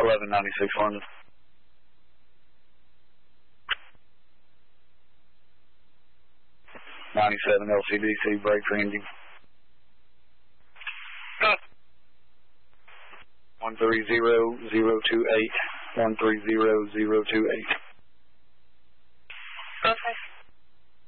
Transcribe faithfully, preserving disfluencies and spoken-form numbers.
eleven ninety-six London. ninety-seven L C D C, brake for engine. one three zero zero two eight, one three zero zero two eight.